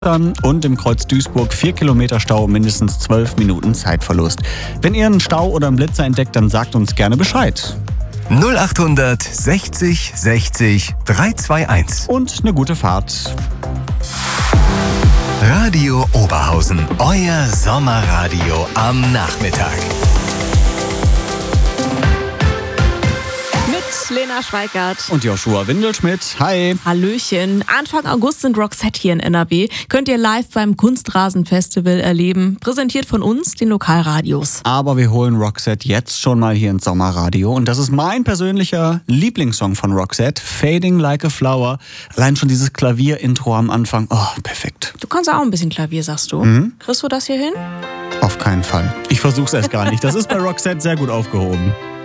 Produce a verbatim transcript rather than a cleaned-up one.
Und im Kreuz Duisburg vier Kilometer Stau, mindestens zwölf Minuten Zeitverlust. Wenn ihr einen Stau oder einen Blitzer entdeckt, dann sagt uns gerne Bescheid. null achthundert sechzig sechzig dreihundertzweiundundzwanzig. Und eine gute Fahrt. Radio Oberhausen, euer Sommerradio am Nachmittag. Lena Schweikart. Und Joshua Windelschmidt. Hi. Hallöchen. Anfang August sind Roxette hier in N R W. Könnt ihr live beim Kunstrasenfestival erleben. Präsentiert von uns, den Lokalradios. Aber wir holen Roxette jetzt schon mal hier ins Sommerradio. Und das ist mein persönlicher Lieblingssong von Roxette. Fading Like a Flower. Allein schon dieses Klavier-Intro am Anfang. Oh, perfekt. Du kannst auch ein bisschen Klavier, sagst du. Mhm. Kriegst du das hier hin? Auf keinen Fall. Ich versuch's erst gar nicht. Das ist bei Roxette sehr gut aufgehoben.